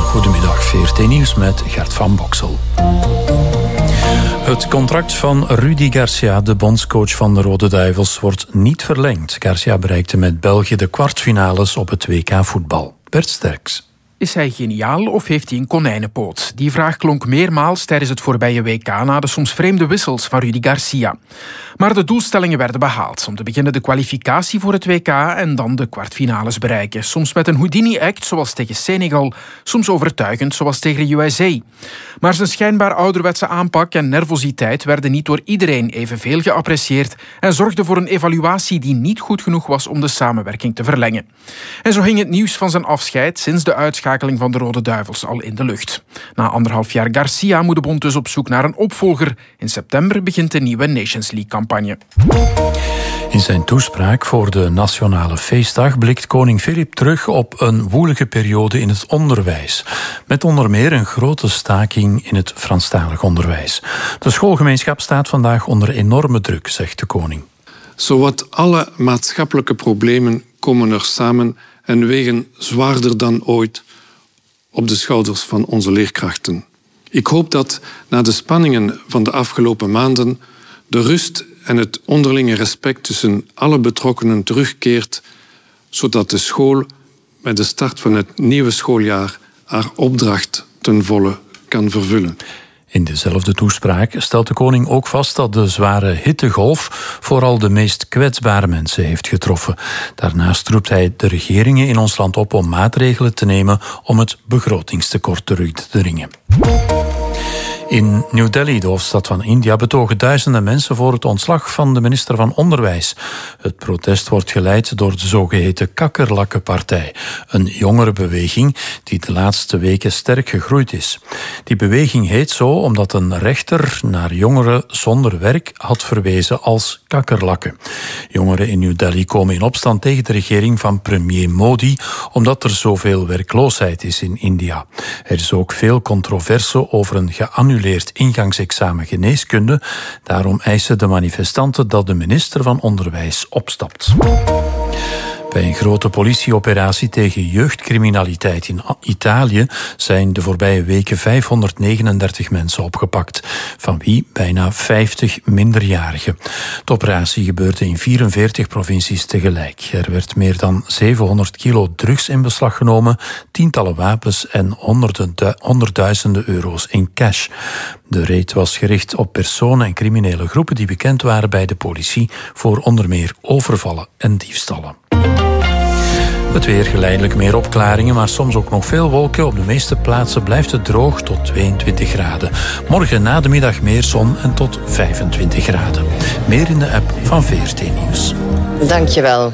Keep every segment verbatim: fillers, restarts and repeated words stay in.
Goedemiddag, V R T Nieuws met Gert van Boksel. Het contract van Rudi Garcia, de bondscoach van de Rode Duivels, wordt niet verlengd. Garcia bereikte met België de kwartfinales op het W K voetbal. Bert Sterks. Is hij geniaal of heeft hij een konijnenpoot? Die vraag klonk meermaals tijdens het voorbije W K na de soms vreemde wissels van Rudi Garcia. Maar de doelstellingen werden behaald. Om te beginnen de kwalificatie voor het W K en dan de kwartfinales bereiken. Soms met een Houdini-act, zoals tegen Senegal. Soms overtuigend, zoals tegen U S A. Maar zijn schijnbaar ouderwetse aanpak en nervositeit werden niet door iedereen evenveel geapprecieerd en zorgden voor een evaluatie die niet goed genoeg was om de samenwerking te verlengen. En zo hing het nieuws van zijn afscheid sinds de uitschakeling van de Rode Duivels al in de lucht. Na anderhalf jaar Garcia moet de bond dus op zoek naar een opvolger. In september begint de nieuwe Nations League-campagne. In zijn toespraak voor de Nationale Feestdag blikt koning Filip terug op een woelige periode in het onderwijs. Met onder meer een grote staking in het Franstalig onderwijs. De schoolgemeenschap staat vandaag onder enorme druk, zegt de koning. Zowat alle maatschappelijke problemen komen er samen en wegen zwaarder dan ooit op de schouders van onze leerkrachten. Ik hoop dat na de spanningen van de afgelopen maanden de rust en het onderlinge respect tussen alle betrokkenen terugkeert, zodat de school met de start van het nieuwe schooljaar haar opdracht ten volle kan vervullen. In dezelfde toespraak stelt de koning ook vast dat de zware hittegolf vooral de meest kwetsbare mensen heeft getroffen. Daarnaast roept hij de regeringen in ons land op om maatregelen te nemen om het begrotingstekort terug te dringen. In New Delhi, de hoofdstad van India, betogen duizenden mensen voor het ontslag van de minister van Onderwijs. Het protest wordt geleid door de zogeheten Kakkerlakkenpartij, een jongerenbeweging die de laatste weken sterk gegroeid is. Die beweging heet zo omdat een rechter naar jongeren zonder werk had verwezen als kakkerlakken. Jongeren in New Delhi komen in opstand tegen de regering van premier Modi, omdat er zoveel werkloosheid is in India. Er is ook veel controverse over een geannuleerd ingangsexamen geneeskunde. Daarom eisen de manifestanten dat de minister van Onderwijs opstapt. Bij een grote politieoperatie tegen jeugdcriminaliteit in Italië zijn de voorbije weken vijfhonderdnegenendertig mensen opgepakt, van wie bijna vijftig minderjarigen. De operatie gebeurde in vierenveertig provincies tegelijk. Er werd meer dan zevenhonderd kilo drugs in beslag genomen, tientallen wapens en honderden, honderdduizenden euro's in cash. De raid was gericht op personen en criminele groepen die bekend waren bij de politie voor onder meer overvallen en diefstallen. Het weer, geleidelijk meer opklaringen, maar soms ook nog veel wolken. Op de meeste plaatsen blijft het droog tot tweeëntwintig graden. Morgen na de middag meer zon en tot vijfentwintig graden. Meer in de app van V R T Nieuws. Dankjewel.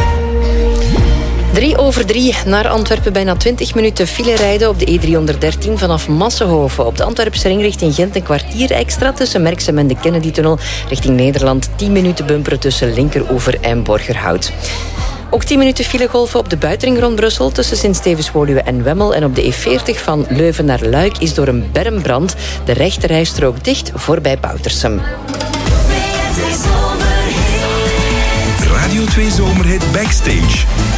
Drie over drie naar Antwerpen, bijna twintig minuten file rijden op de E driehonderddertien vanaf Massenhoven. Op de Antwerpse ring richting Gent een kwartier extra tussen Merksem en de Kennedy-tunnel. Richting Nederland tien minuten bumperen tussen Linkeroever en Borgerhout. Ook tien minuten filegolven op de buitenring rond Brussel tussen Sint-Stevens-Woluwe en Wemmel. En op de E veertig van Leuven naar Luik is door een bermbrand de rechterrijstrook dicht voorbij Boutersum. Radio twee Zomerhit Backstage.